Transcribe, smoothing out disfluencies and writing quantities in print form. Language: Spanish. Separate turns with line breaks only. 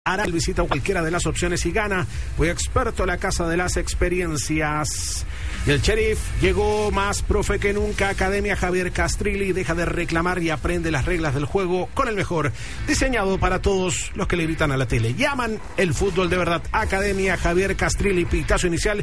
Aral visita cualquiera de las opciones y gana. Fue experto en la casa de las experiencias. Y el Sheriff llegó más profe que nunca. Academia Javier Castrilli. Deja de reclamar y aprende las reglas del juego con el mejor. Diseñado para todos los que le gritan a la tele. Llaman el fútbol de verdad. Academia Javier Castrilli. Pitazo inicial